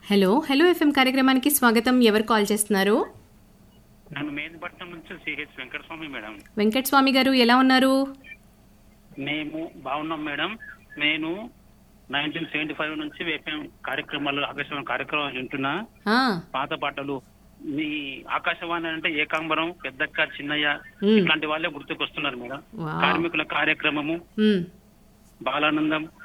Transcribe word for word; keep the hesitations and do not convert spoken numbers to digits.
Hello hello FM కార్యక్రమానికి స్వాగతం. ఎవరు కాల్ చేస్తున్నారు? నేను మేదిపట్నం నుంచి సిహెచ్ వెంకటస్వామి మేడం. వెంకట స్వామి గారు ఎలా ఉన్నారు? మేము బాగున్నాం మేడం. నేను నైన్టీన్ సెవెంటీ ఫైవ్ నుంచి ఎఫ్ఎం కార్యక్రమాలు ఆకాశవాణి కార్యక్రమాలు వింటున్నా. ఆ, పాత పాటలు మీ ఆకాశవాణి అంటే ఏకాంబరం, పెద్దక్క, చిన్నయ్య మ్. ఇట్లాంటి వాళ్ళే గుర్తుకొస్తున్నారు మేడం. వావ్. కార్మికుల కార్యక్రమము, మ్, బాలానందం,